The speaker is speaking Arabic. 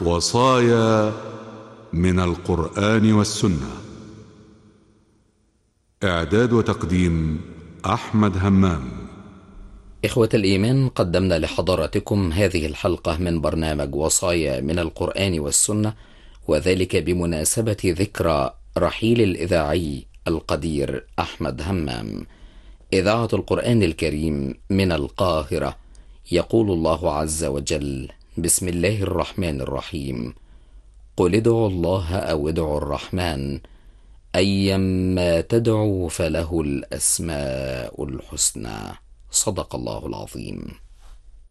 وصايا من القرآن والسنة. إعداد وتقديم أحمد همام. إخوة الإيمان، قدمنا لحضراتكم هذه الحلقة من برنامج وصايا من القرآن والسنة، وذلك بمناسبة ذكرى رحيل الإذاعي القدير أحمد همام. إذاعة القرآن الكريم من القاهرة. يقول الله عز وجل: بسم الله الرحمن الرحيم. قل ادعوا الله أو ادعوا الرحمن أيما تدعوا فله الأسماء الحسنى. صدق الله العظيم.